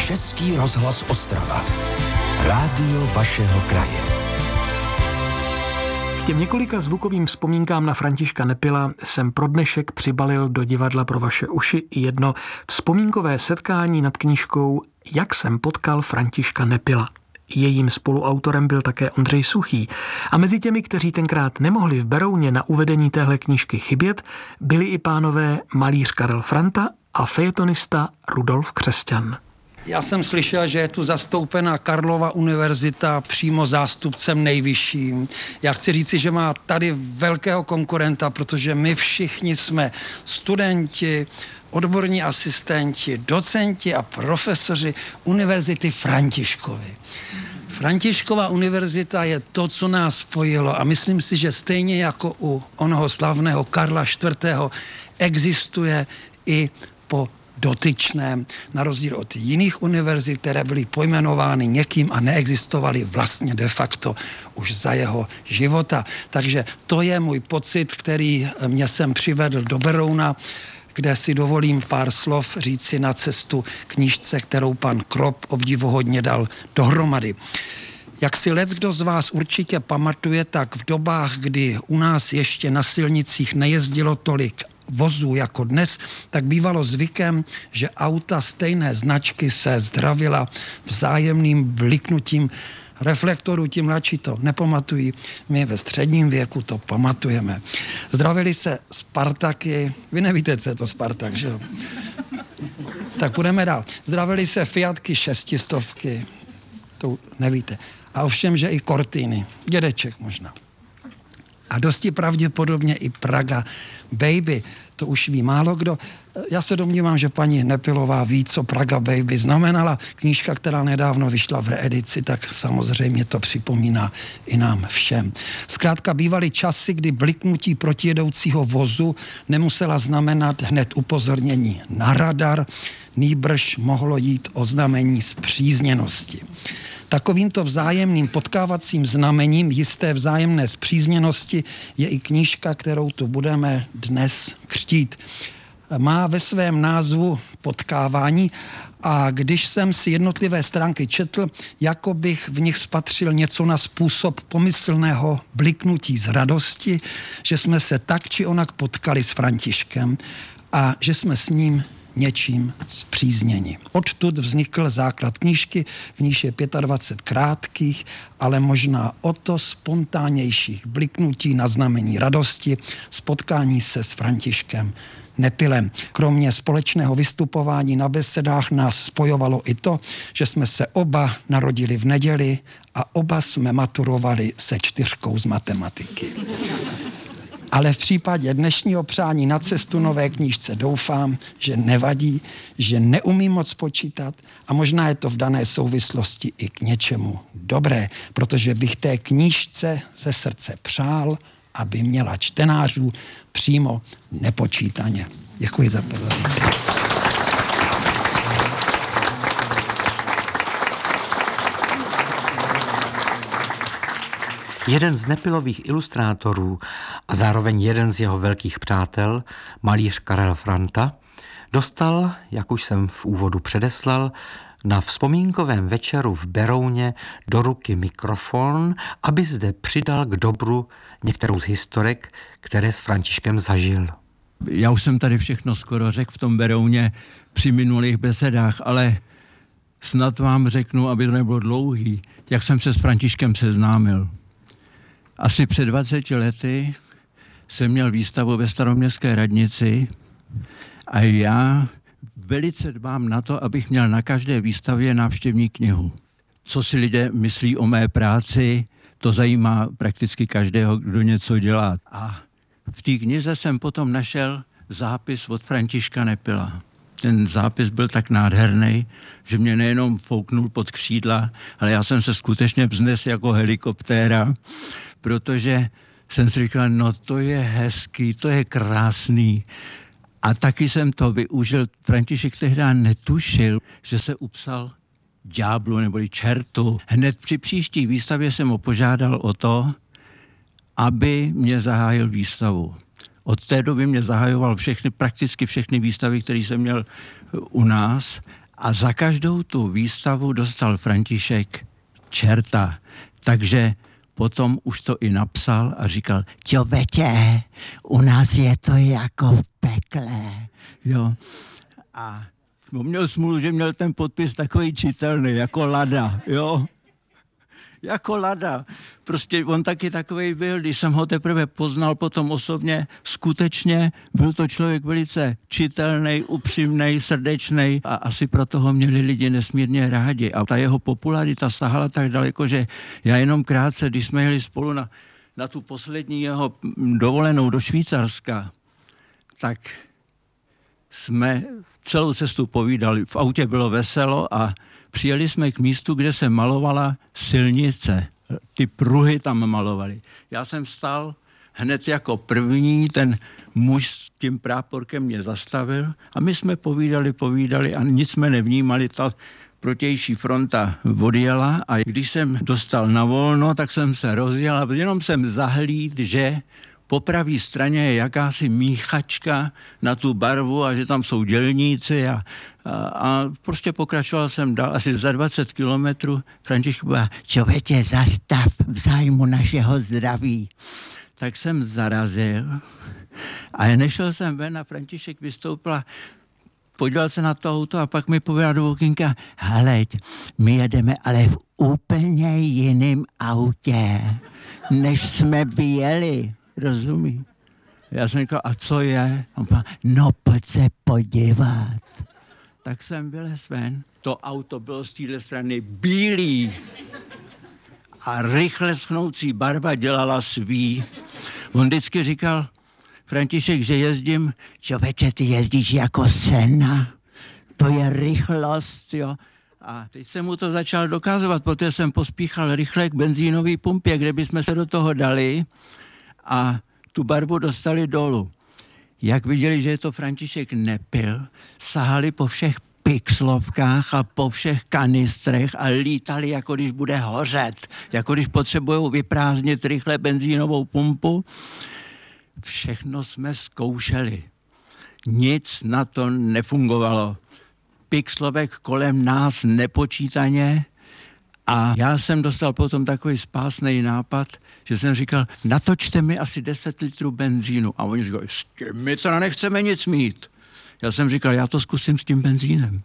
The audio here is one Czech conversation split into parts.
Český rozhlas Ostrava. Rádio vašeho kraje. K těm několika zvukovým vzpomínkám na Františka Nepila jsem pro dnešek přibalil do divadla pro vaše uši jedno vzpomínkové setkání nad knížkou Jak jsem potkal Františka Nepila. Jejím spoluautorem byl také Ondřej Suchý a mezi těmi, kteří tenkrát nemohli v Berouně na uvedení téhle knížky chybět, byli i pánové malíř Karel Franta a fejetonista Rudolf Křesťan. Já jsem slyšel, že je tu zastoupena Karlova univerzita přímo zástupcem nejvyšším. Já chci říci, že má tady velkého konkurenta, protože my všichni jsme studenti, odborní asistenti, docenti a profesoři Univerzity Františkovy. Františkova univerzita je to, co nás spojilo a myslím si, že stejně jako u onoho slavného Karla IV. Existuje i po dotyčném, na rozdíl od jiných univerzit, které byly pojmenovány někým a neexistovaly vlastně de facto už za jeho života. Takže to je můj pocit, který mě sem přivedl do Berouna, kde si dovolím pár slov říci na cestu knížce, kterou pan Krop obdivuhodně dal dohromady. Jak si leckdo z vás určitě pamatuje, tak v dobách, kdy u nás ještě na silnicích nejezdilo tolik vozů jako dnes, tak bývalo zvykem, že auta stejné značky se zdravila vzájemným bliknutím reflektorů. Ti mladší to nepamatují, my ve středním věku to pamatujeme. Zdravili se Spartaky, vy nevíte, co je to Spartak, že jo? Tak půjdeme dál. Zdravili se Fiatky 600, to nevíte. A ovšem, že i Cortiny, dědeček možná. A dosti pravděpodobně i Praga Baby, to už ví málo kdo. Já se domnívám, že paní Nepilová ví, co Praga Baby znamenala. Knížka, která nedávno vyšla v reedici, tak samozřejmě to připomíná i nám všem. Zkrátka bývaly časy, kdy bliknutí protijedoucího vozu nemusela znamenat hned upozornění na radar, nýbrž mohlo jít o znamení spřízněnosti. Takovýmto vzájemným potkávacím znamením jisté vzájemné spřízněnosti je i knížka, kterou tu budeme dnes křtít. Má ve svém názvu Potkávání a když jsem si jednotlivé stránky četl, jako bych v nich spatřil něco na způsob pomyslného bliknutí z radosti, že jsme se tak či onak potkali s Františkem a že jsme s ním něčím spřízněni. Odtud vznikl základ knížky, v níž je 25 krátkých, ale možná o to spontánnějších bliknutí na znamení radosti, spotkání se s Františkem Nepilem. Kromě společného vystupování na besedách nás spojovalo i to, že jsme se oba narodili v neděli a oba jsme maturovali se 4 z matematiky. Ale v případě dnešního přání na cestu nové knížce doufám, že nevadí, že neumím moc počítat a možná je to v dané souvislosti i k něčemu dobré, protože bych té knížce ze srdce přál, aby měla čtenářů přímo nepočítaně. Děkuji za pozornost. Jeden z Nepilových ilustrátorů a zároveň jeden z jeho velkých přátel, malíř Karel Franta, dostal, jak už jsem v úvodu předeslal, na vzpomínkovém večeru v Berouně do ruky mikrofon, aby zde přidal k dobru některou z historek, které s Františkem zažil. Já už jsem tady všechno skoro řekl v tom Berouně při minulých besedách, ale snad vám řeknu, aby to nebylo dlouhý, jak jsem se s Františkem seznámil. Asi před 20 lety jsem měl výstavu ve Staroměstské radnici a já velice dbám na to, abych měl na každé výstavě návštěvní knihu. Co si lidé myslí o mé práci, to zajímá prakticky každého, kdo něco dělá. A v té knize jsem potom našel zápis od Františka Nepila. Ten zápis byl tak nádherný, že mě nejenom fouknul pod křídla, ale já jsem se skutečně vznesl jako helikoptéra, protože jsem si říkal, no to je hezký, to je krásný. A taky jsem to využil. František tehdy netušil, že se upsal ďáblu neboli čertu. Hned při příští výstavě jsem ho požádal o to, aby mě zahájil výstavu. Od té doby mě zahajoval prakticky všechny výstavy, které jsem měl u nás A za každou tu výstavu dostal František čerta. Takže potom už to i napsal a říkal, čověče, u nás je to jako v pekle. Jo. A měl smůlu, že měl ten podpis takový čitelný, jako Lada, jo. Jako Lada. Prostě on taky takovej byl, když jsem ho teprve poznal potom osobně, skutečně byl to člověk velice čitelný, upřímný, srdečný a asi proto ho měli lidi nesmírně rádi. A ta jeho popularita sahala tak daleko, že já jenom krátce, když jsme jeli spolu na tu poslední jeho dovolenou do Švýcarska, tak jsme celou cestu povídali. V autě bylo veselo a přijeli jsme k místu, kde se malovala silnice. Ty pruhy tam malovali. Já jsem stál hned jako první, ten muž s tím práporkem mě zastavil a my jsme povídali a nic jsme nevnímali. Ta protější fronta odjela a když jsem dostal na volno, tak jsem se rozjel a jenom jsem zahlíd, že po pravé straně je jakási míchačka na tu barvu a že tam jsou dělníci a prostě pokračoval jsem dál asi za 20 kilometrů. František byl, člověče, zastav v zájmu našeho zdraví. Tak jsem zarazil a nešel jsem ven a František vystoupil, podíval se na to auto a pak mi povedal do okénka, heleď, my jedeme ale v úplně jiném autě, než jsme vyjeli. Rozumí? Já jsem říkal, a co je? On říkal, no pojď se podívat. Tak jsem vylez ven. To auto bylo z téhle strany bílý. A rychle schnoucí barva dělala svý. On vždycky říkal, František, že jezdím, člověče, ty jezdíš jako Senna. To je rychlost, jo. A teď jsem mu to začal dokazovat, protože jsem pospíchal rychle k benzínové pumpě, kde bychom se do toho dali a tu barvu dostali dolů. Jak viděli, že je to František nepil, sahali po všech pixlovkách a po všech kanistrech a lítali, jako když bude hořet, jako když potřebujou vyprázdnit rychle benzínovou pumpu. Všechno jsme zkoušeli. Nic na to nefungovalo. Pixlovek kolem nás nepočítaně. A já jsem dostal potom takový spásný nápad, že jsem říkal, natočte mi asi 10 litrů benzínu. A oni říkali, s tím my teda nechceme nic mít. Já jsem říkal, já to zkusím s tím benzínem.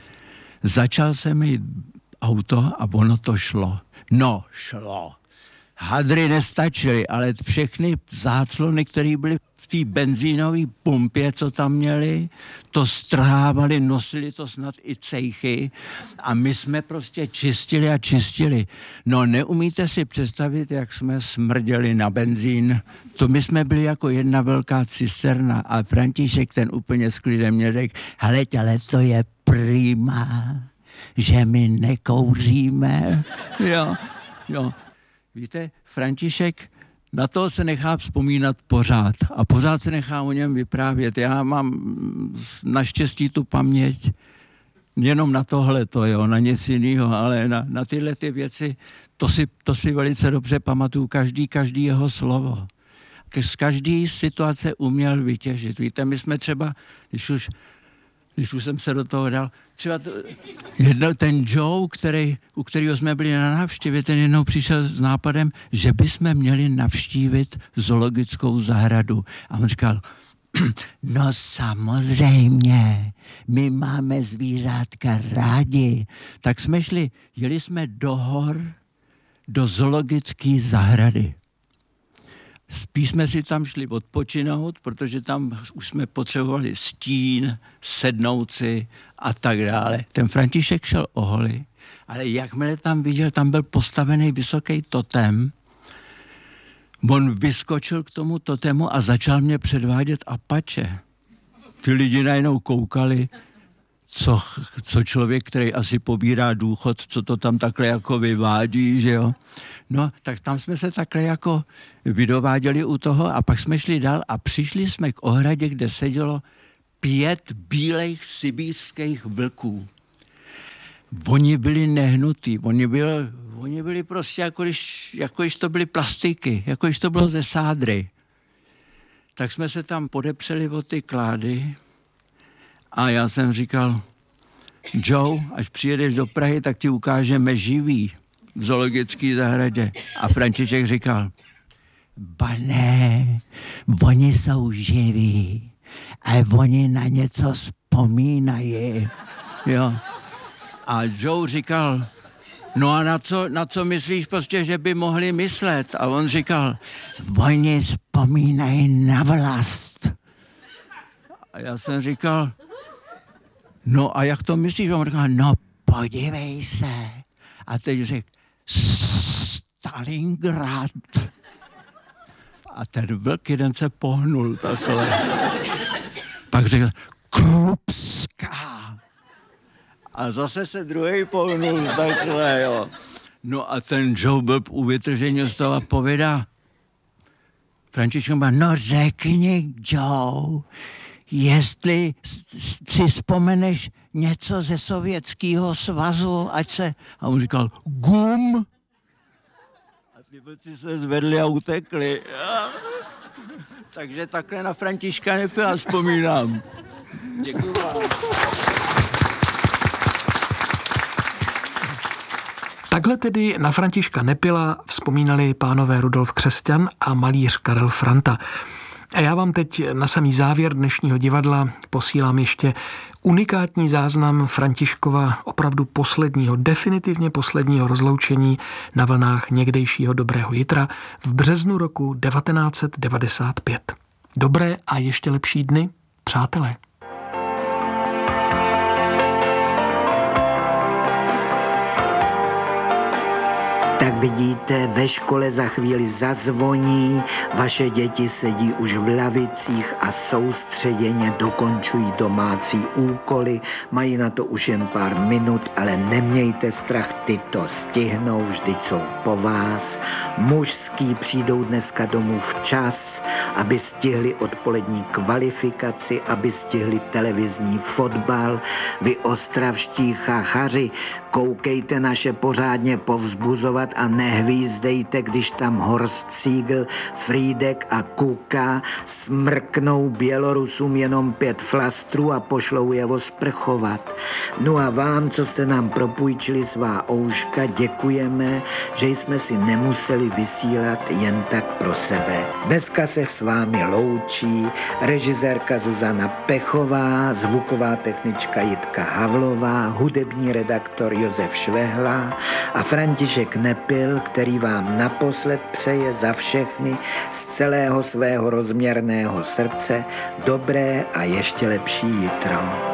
Začal jsem jít auto a ono to šlo. No, šlo. Hadry nestačily, ale všechny záclony, které byly v té benzínové pumpě, co tam měli, to strhávali, nosili to snad i cejchy a my jsme prostě čistili a čistili. No neumíte si představit, jak jsme smrděli na benzín. To my jsme byli jako jedna velká cisterna a František ten úplně s klidem mě řekl, heleď, ale to je prima, že my nekouříme. Jo. Víte, František na to se nechá vzpomínat pořád a pořád se nechá o něm vyprávět. Já mám naštěstí tu paměť jenom na tohleto, jo, na nic jiného, ale na tyhle ty věci, to si velice dobře pamatuju, každý jeho slovo. Z každé situace uměl vytěžit. Víte, my jsme třeba, když už jsem se do toho dal, třeba ten Joe, u kterého jsme byli na návštěvě, ten jednou přišel s nápadem, že bychom měli navštívit zoologickou zahradu. A on říkal, no samozřejmě, my máme zvířátka rádi. Tak jsme jeli jsme do hor, do zoologické zahrady. Spíš jsme si tam šli odpočinout, protože tam už jsme potřebovali stín, sednout si a tak dále. Ten František šel o holi, ale jakmile tam viděl, tam byl postavený vysoký totem, on vyskočil k tomu totemu a začal mě předvádět Apache. Ty lidi najednou koukali, co člověk, který asi pobírá důchod, co to tam takhle jako vyvádí, že jo. No, tak tam jsme se takhle jako vydováděli u toho a pak jsme šli dál a přišli jsme k ohradě, kde sedělo 5 bílejch sibírských vlků. Oni byli nehnutí, oni byli prostě jako když to byly plastiky, jako když to bylo ze sádry. Tak jsme se tam podepřeli o ty klády a já jsem říkal, Joe, až přijedeš do Prahy, tak ti ukážeme živý v zoologické zahradě. A František říkal, Pane, oni jsou živí a oni na něco vzpomínají. Jo. A Joe říkal, no a na co myslíš prostě, že by mohli myslet? A on říkal, oni vzpomínají na vlast. A já jsem říkal, no a jak to myslíš? On říkal, no podívej se. A teď řekl, Stalingrad. A ten vlk jeden se pohnul takhle. Pak řekl, Krupská. A zase se druhý pohnul takhle, jo. No a ten Joe byl u vytržení z toho a povědá. František má, no řekni, Joe, jestli si vzpomeneš něco ze Sovětského svazu, ať se... A on říkal, gum. A ty vlci se zvedli a utekli. Takže takhle na Františka Nepila vzpomínám. Děkuju vám. Takhle tedy na Františka Nepila vzpomínali pánové Rudolf Křesťan a malíř Karel Franta. A já vám teď na samý závěr dnešního divadla posílám ještě unikátní záznam Františkova opravdu posledního, definitivně posledního rozloučení na vlnách někdejšího Dobrého Jitra v březnu roku 1995. Dobré a ještě lepší dny, přátelé. Tak vidíte, ve škole za chvíli zazvoní, vaše děti sedí už v lavicích a soustředěně dokončují domácí úkoly, mají na to už jen pár minut, ale nemějte strach, ty to stihnou, vždyť jsou po vás. Mužský přijdou dneska domů včas, aby stihli odpolední kvalifikaci, aby stihli televizní fotbal. Vy ostravští chachaři, koukejte naše pořádně povzbuzovat a nehvízdejte, když tam Horst Siegel, Frýdek a Kuka smrknou Bělorusům jenom 5 flastrů a pošlou je osprchovat. No a vám, co jste nám propůjčili svá ouška, děkujeme, že jsme si nemuseli vysílat jen tak pro sebe. Dneska se s vámi loučí režisérka Zuzana Pechová, zvuková technička Jitka Havlová, hudební redaktor Josef Švehla a František Nepil, který vám naposled přeje za všechny z celého svého rozměrného srdce dobré a ještě lepší jitro.